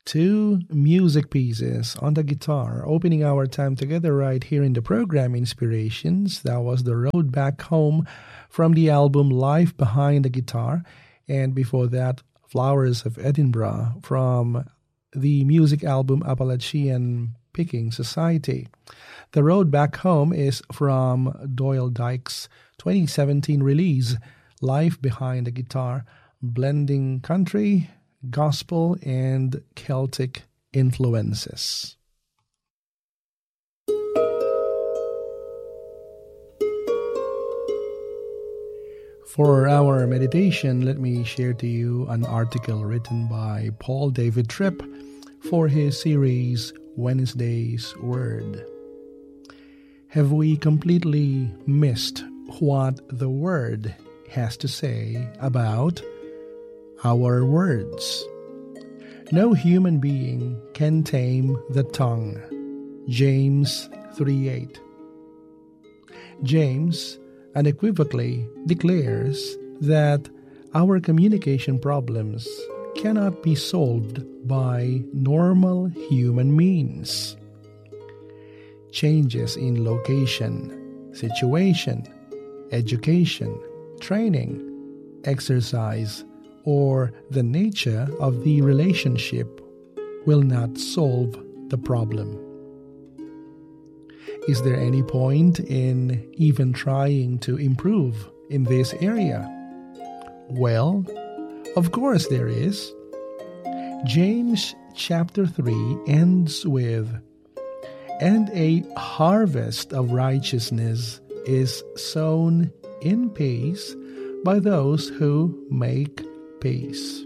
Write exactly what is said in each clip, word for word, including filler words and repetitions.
Two music pieces on the guitar, opening our time together right here in the program Inspirations. That was The Road Back Home from the album Life Behind the Guitar. And before that, Flowers of Edinburgh from the music album Appalachian Picking Society. The Road Back Home is from Doyle Dykes' twenty seventeen release, Life Behind the Guitar, blending country, gospel, and Celtic influences. For our meditation, let me share to you an article written by Paul David Tripp for his series Wednesday's Word. Have we completely missed what the Word has to say about our words? No human being can tame the tongue. James three eight. James unequivocally declares that our communication problems cannot be solved by normal human means. Changes in location, situation, education, training, exercise, or the nature of the relationship will not solve the problem. Is there any point in even trying to improve in this area? Well, of course there is. James chapter three ends with, "And a harvest of righteousness is sown in peace by those who make peace."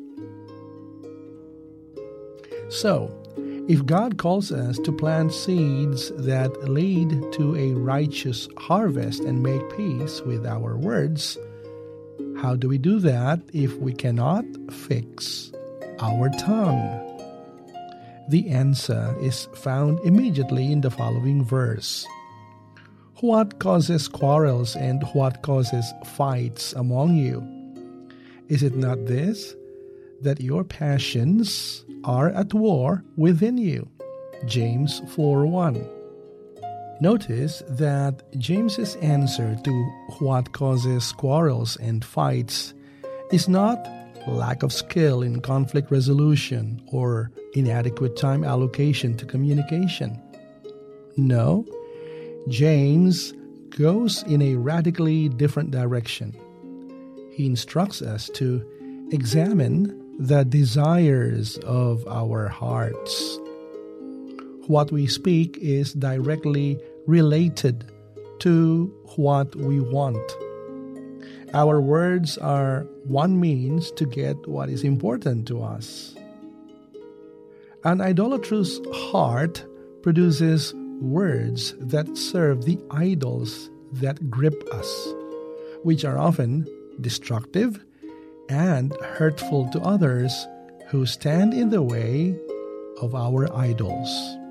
So, if God calls us to plant seeds that lead to a righteous harvest and make peace with our words, how do we do that if we cannot fix our tongue? The answer is found immediately in the following verse. What causes quarrels and what causes fights among you? Is it not this, that your passions are at war within you? James four one. Notice that James's answer to what causes quarrels and fights is not lack of skill in conflict resolution or inadequate time allocation to communication. No, James goes in a radically different direction. He instructs us to examine the desires of our hearts. What we speak is directly related to what we want. Our words are one means to get what is important to us. An idolatrous heart produces words that serve the idols that grip us, which are often destructive and hurtful to others who stand in the way of our idols.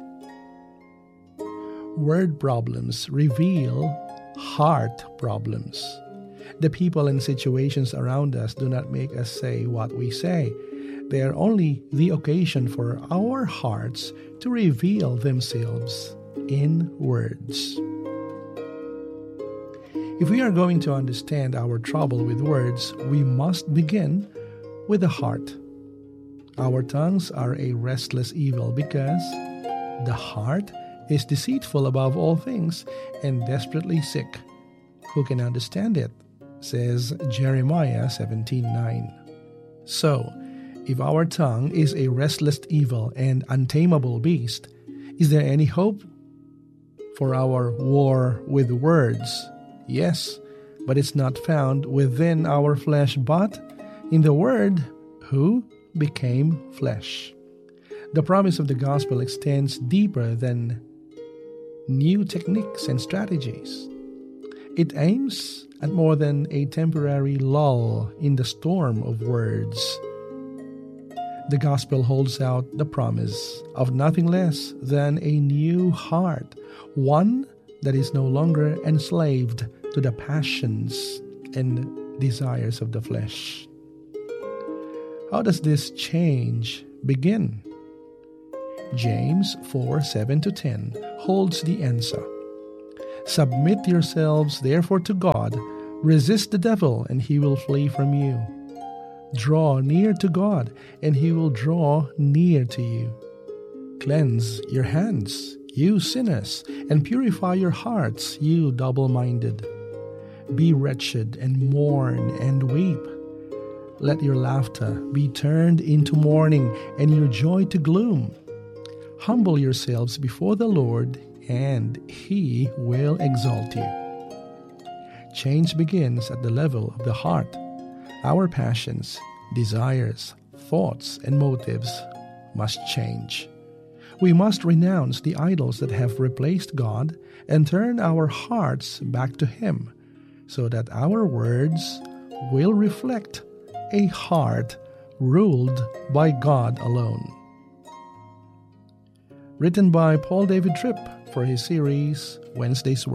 Word problems reveal heart problems. The people and situations around us do not make us say what we say. They are only the occasion for our hearts to reveal themselves in words. If we are going to understand our trouble with words, we must begin with the heart. Our tongues are a restless evil because the heart is deceitful above all things and desperately sick. Who can understand it? Says Jeremiah seventeen nine. So, if our tongue is a restless evil and untamable beast, is there any hope for our war with words? Yes, but it's not found within our flesh, but in the Word who became flesh. The promise of the gospel extends deeper than new techniques and strategies. It aims at more than a temporary lull in the storm of words. The gospel holds out the promise of nothing less than a new heart, one that is no longer enslaved to the passions and desires of the flesh. How does this change begin? James four seven to ten holds the answer. Submit yourselves therefore to God. Resist the devil, and he will flee from you. Draw near to God, and he will draw near to you. Cleanse your hands, you sinners, and purify your hearts, you double-minded. Be wretched and mourn and weep. Let your laughter be turned into mourning, and your joy to gloom. Humble yourselves before the Lord, and He will exalt you. Change begins at the level of the heart. Our passions, desires, thoughts, and motives must change. We must renounce the idols that have replaced God and turn our hearts back to Him, so that our words will reflect a heart ruled by God alone. Written by Paul David Tripp for his series, Wednesday's Word.